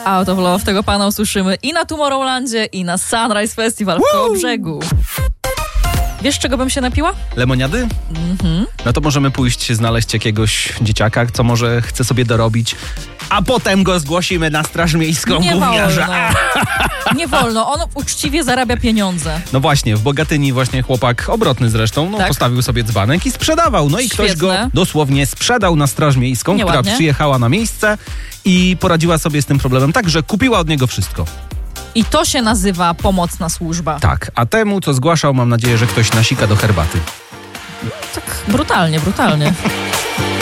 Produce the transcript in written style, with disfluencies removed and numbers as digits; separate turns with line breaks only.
Out of Love, tego pana usłyszymy i na Tomorrowlandzie, i na Sunrise Festival w Kołobrzegu. Wiesz, czego bym się napiła?
Lemoniady? No to możemy pójść znaleźć jakiegoś dzieciaka, co może chce sobie dorobić, a potem go zgłosimy na straż miejską gówniarza.
Nie wolno, on uczciwie zarabia pieniądze.
No właśnie, w Bogatyni właśnie chłopak, obrotny zresztą,
Tak.
postawił sobie dzbanek i sprzedawał. No i ktoś
Świetne.
go dosłownie sprzedał na straż miejską,
Nieładnie.
która przyjechała na miejsce i poradziła sobie z tym problemem tak, że kupiła od niego wszystko.
I to się nazywa pomocna służba.
Tak, a temu, co zgłaszał, mam nadzieję, że ktoś nasika do herbaty.
Tak brutalnie.